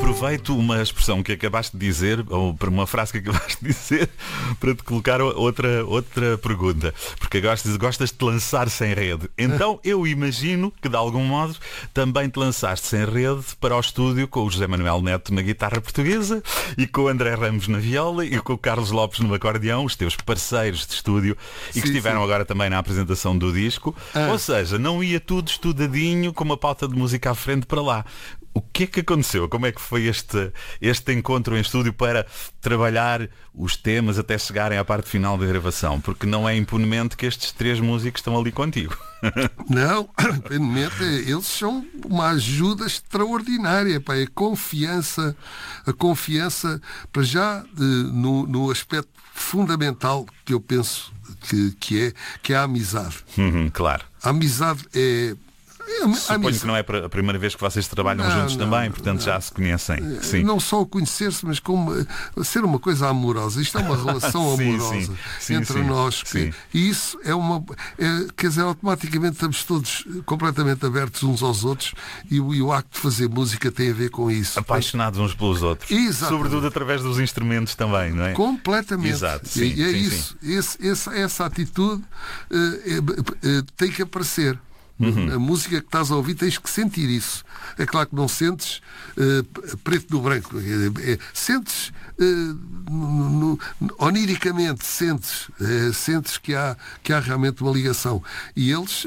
aproveito uma expressão que acabaste de dizer, ou para uma frase que acabaste de dizer, para te colocar outra pergunta. Porque gostas de te lançar sem rede. Então eu imagino que de algum modo também te lançaste sem rede para o estúdio com o José Manuel Neto na guitarra portuguesa e com o André Ramos na viola e com o Carlos Lopes no acordeão, os teus parceiros de estúdio e que estiveram agora também na apresentação do disco. Ou seja, não ia tudo estudadinho com uma pauta de música à frente para lá. O que é que aconteceu? Como é que foi este encontro em estúdio para trabalhar os temas até chegarem à parte final da gravação? Porque não é impunemente que estes 3 músicos estão ali contigo. Não, impunemente, eles são uma ajuda extraordinária. Pá, a confiança para já no aspecto fundamental que eu penso que é a amizade. Claro. A amizade é... Suponho que não é a primeira vez que vocês trabalham juntos também, portanto já se conhecem. Sim. Não só o conhecer-se, mas como ser uma coisa amorosa. Isto é uma relação amorosa entre nós. E isso quer dizer, automaticamente estamos todos completamente abertos uns aos outros e o acto de fazer música tem a ver com isso. Apaixonados uns pelos outros. Exatamente. Sobretudo através dos instrumentos também, não é? Completamente. Exato. E é isso. Essa atitude tem que aparecer. A música que estás a ouvir tens que sentir isso. É claro que não sentes preto no branco. Sentes oniricamente, sentes que há realmente uma ligação. E eles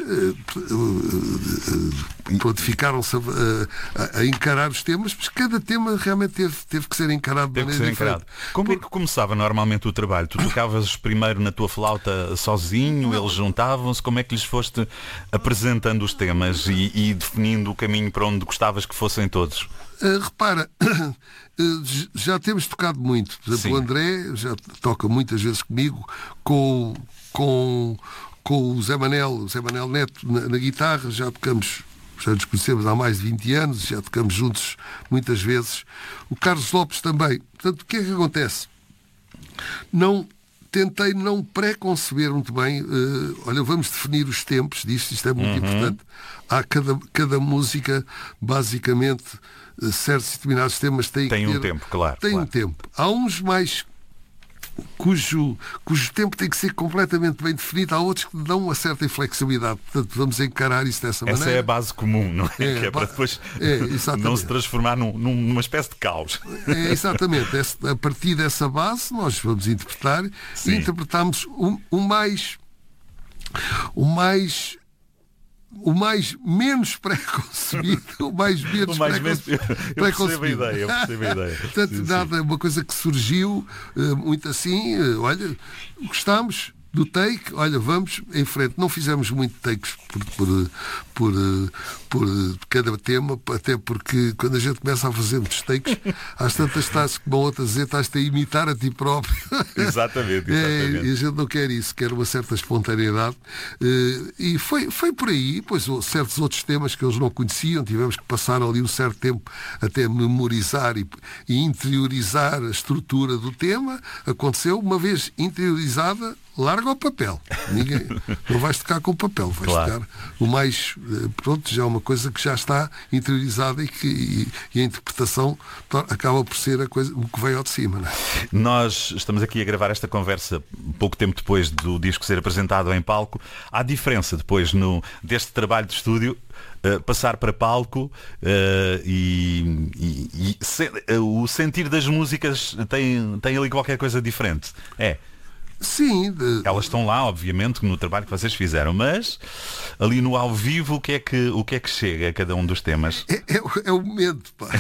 ficaram-se a encarar os temas, mas cada tema realmente teve que ser encarado de maneira diferente. Como é que começava normalmente o trabalho? Tu tocavas primeiro na tua flauta sozinho, eles juntavam-se, como é que lhes foste apresentando os temas e definindo o caminho para onde gostavas que fossem todos? Repara, já temos tocado muito. Por exemplo, o André já toca muitas vezes comigo, com o Zé Manel Neto na guitarra, já nos conhecemos há mais de 20 anos, já tocamos juntos muitas vezes. O Carlos Lopes também. Portanto, o que é que acontece? Tentei não pré-conceber muito bem. Olha, vamos definir os tempos disto, isto é muito importante. Há cada música, basicamente, certos e determinados temas têm um tempo, claro. Um tempo. Há uns mais cujo tempo tem que ser completamente bem definido, há outros que dão uma certa inflexibilidade. Portanto, vamos encarar isso dessa maneira. Essa é a base comum, não é? Que é para depois não se transformar numa espécie de caos. Exatamente. A partir dessa base nós vamos interpretar e interpretamos o mais menos pré-concebido, o mais menos pré-concebido. Eu percebo a ideia. Portanto, nada, uma coisa que surgiu muito assim, olha, gostámos do take, olha, vamos em frente. Não fizemos muito takes por cada tema, até porque quando a gente começa a fazer muitos takes, às tantas estás, como a outra dizer, estás-te a imitar a ti próprio. Exatamente. E a gente não quer isso, quer uma certa espontaneidade. E foi por aí, pois certos outros temas que eles não conheciam, tivemos que passar ali um certo tempo até memorizar e interiorizar a estrutura do tema. Aconteceu, uma vez interiorizada, larga o papel. Não vais tocar com papel, vais tocar o mais... Pronto, já é uma coisa que já está interiorizada e a interpretação acaba por ser a coisa que veio ao de cima. Não é? Nós estamos aqui a gravar esta conversa pouco tempo depois do disco ser apresentado em palco. Há diferença depois deste trabalho de estúdio passar para palco o sentir das músicas tem ali qualquer coisa diferente. Sim. Elas estão lá, obviamente, no trabalho que vocês fizeram, mas ali no ao vivo, o que é que chega a cada um dos temas? É o momento, pá.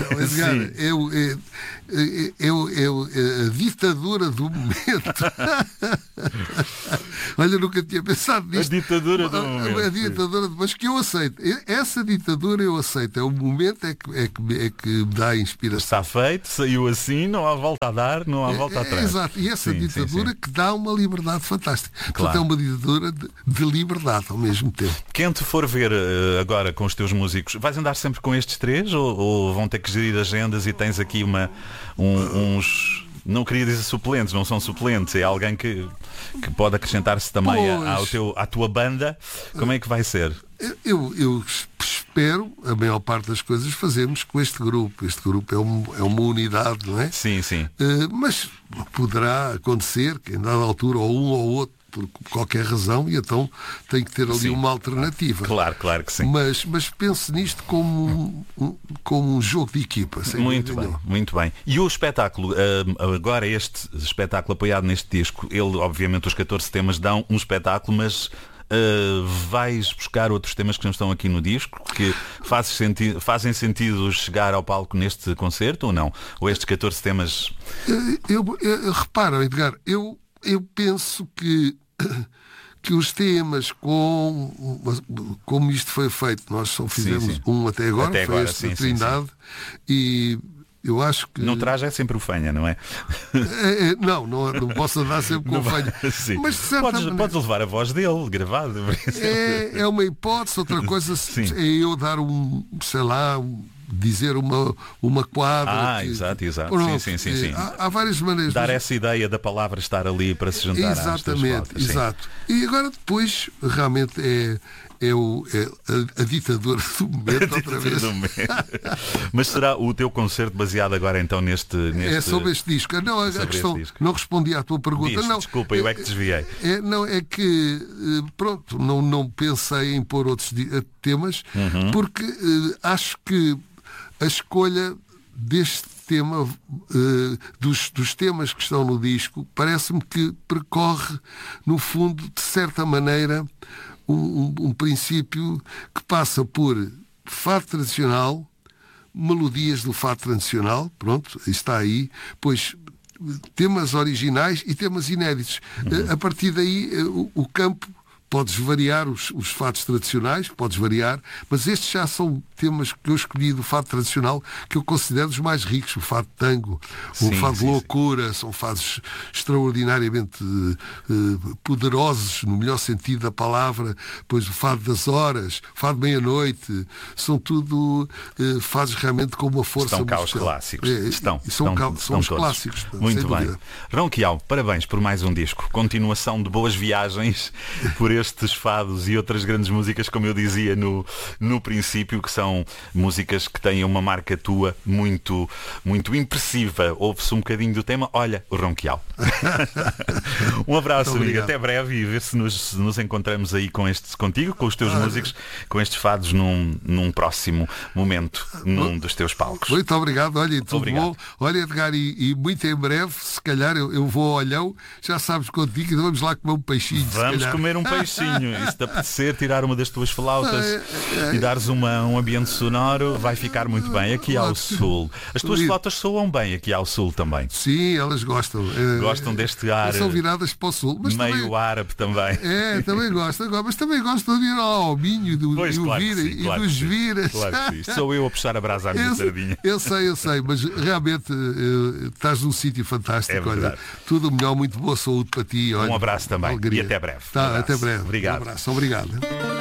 É a ditadura do momento. Olha, eu nunca tinha pensado nisto. A ditadura do momento. A ditadura, mas que eu aceito. Essa ditadura eu aceito. É o momento é que me dá a inspiração. Está feito, saiu assim, não há volta a dar, não há volta atrás. Exato. E essa ditadura que dá uma liberdade fantástica. Portanto, é uma ditadura de liberdade ao mesmo tempo. Quem te for ver agora com os teus músicos, vais andar sempre com estes 3 ou vão ter que gerir agendas e tens aqui uns... Não queria dizer suplentes, não são suplentes, é alguém que pode acrescentar-se também à tua banda. Como é que vai ser? Eu espero, a maior parte das coisas fazemos com este grupo. Este grupo é uma unidade, não é? Sim, sim. Mas poderá acontecer que em dada altura ou um ou outro, por qualquer razão, e então tem que ter ali uma alternativa. Claro que sim. Mas pense nisto como um jogo de equipa. Muito bem, muito bem. E o espetáculo, agora este espetáculo apoiado neste disco, ele, obviamente, os 14 temas dão um espetáculo, mas vais buscar outros temas que não estão aqui no disco, que fazem sentido chegar ao palco neste concerto ou não? Ou estes 14 temas... Repara, Edgar, eu penso que os temas, como isto foi feito, nós só fizemos um até agora, foi este da Trindade, e eu acho que... Não traz é sempre o fanha, não é? Não posso andar sempre com o fanha. Mas podes levar a voz dele, gravado. É uma hipótese, outra coisa é eu dar dizer uma quadra. Exato. Pronto, sim. Há várias maneiras. Dar essa ideia da palavra estar ali para se juntar às tuas fotos. Exato. E agora depois realmente é a ditadura do momento outra vez. Mas será o teu concerto baseado agora então neste... É sobre este disco. Não, a questão, não respondi à tua pergunta. Não, desculpa, eu é que desviei. É que, pronto, não pensei em pôr outros temas, porque acho que a escolha deste tema, dos temas que estão no disco, parece-me que percorre, no fundo, de certa maneira, um princípio que passa por fado tradicional, melodias do fado tradicional, pronto, está aí, pois temas originais e temas inéditos. A partir daí, o campo, podes variar os fados tradicionais, podes variar, mas estes já são temas que eu escolhi do fado tradicional, que eu considero os mais ricos. O fado tango, o fado de loucura, são fados extraordinariamente poderosos, no melhor sentido da palavra. Pois o fado das horas, o fado de meia-noite, são tudo fados realmente com uma força. Estão cá os clássicos. São os clássicos. Muito bem. Ronquial, parabéns por mais um disco. Continuação de boas viagens por estes fados e outras grandes músicas, como eu dizia no princípio, que são músicas que têm uma marca tua muito, muito impressiva. Ouve-se um bocadinho do tema. Olha, o Ronquial. Um abraço, amigo. Até breve e ver se nos encontramos aí contigo, com os teus músicos, com estes fados num próximo momento, num dos teus palcos. Muito obrigado. Olha, tudo bom. Olha, Edgar, e muito em breve, se calhar eu vou ao Olhão, já sabes contigo, vamos lá comer um peixinho. Vamos comer um peixinho. E se te apetecer tirar uma das tuas flautas e dares um ambiente sonoro, vai ficar muito bem. Aqui ao sul. As tuas flautas soam bem aqui ao sul também. Sim, elas gostam. Gostam deste ar. São viradas para o sul. Mas meio também, árabe também. Também gostam. Mas também gostam de ir ao Minho e dos viras. Claro que sim. Sou eu a puxar a brasa à minha sardinha. Eu sei, mas realmente estás num sítio fantástico. Olha, tudo melhor, muito boa saúde para ti. Olha, um abraço também. alegria. E até breve. Até breve. Obrigado. Um abraço. Obrigado.